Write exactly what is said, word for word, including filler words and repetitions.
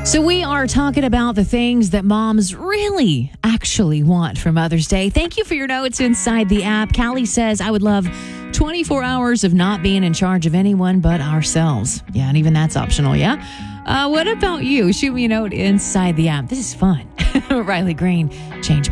So we are talking about the things that moms really actually want for Mother's Day. Thank you for your notes inside the app. Callie says, I would love twenty-four hours of not being in charge of anyone but ourselves. Yeah, and even that's optional, yeah? Uh, what about you? Shoot me a note inside the app. This is fun. Riley Green, Change